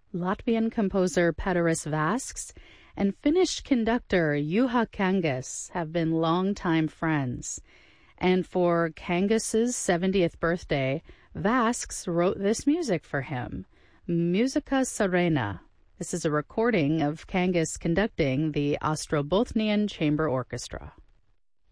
Latvian composer Pēteris Vasks and Finnish conductor Juha Kangas have been longtime friends. And for Kangas's 70th birthday, Vasks wrote this music for him, Musica Serena. This is a recording of Kangas conducting the Ostrobothnian Chamber Orchestra.